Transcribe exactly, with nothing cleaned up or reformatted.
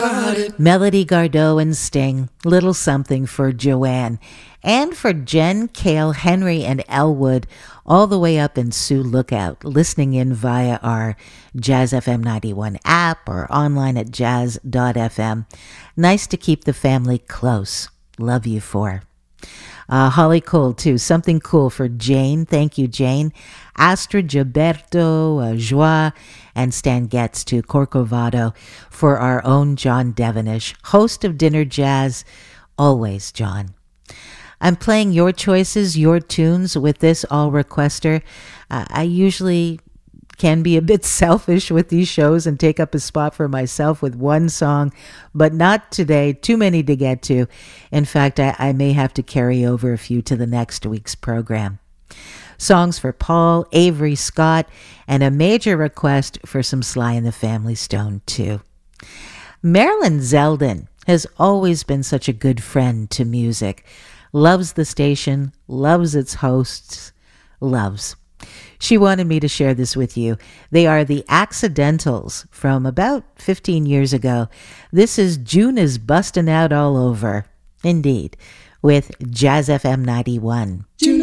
Melody Gardot and Sting, Little Something for Joanne. And for Jen, Cale, Henry, and Elwood, all the way up in Sioux Lookout, listening in via our Jazz F M ninety-one app or online at jazz dot f m. Nice to keep the family close. Love you for. Uh, Holly Cole, too. Something cool for Jane. Thank you, Jane. Astrid, Gilberto, uh, Joie, and Stan Getz to Corcovado for our own John Devenish, host of Dinner Jazz. Always, John. I'm playing your choices, your tunes with this all requester. Uh, I usually can be a bit selfish with these shows and take up a spot for myself with one song, but not today. Too many to get to. In fact, I, I may have to carry over a few to the next week's program. Songs for Paul, Avery Scott, and a major request for some Sly and the Family Stone, too. Marilyn Zeldin has always been such a good friend to music. Loves the station, loves its hosts, loves. She wanted me to share this with you. They are the Accidentals from about fifteen years ago. This is June is Bustin' Out All Over. Indeed, with Jazz F M ninety-one.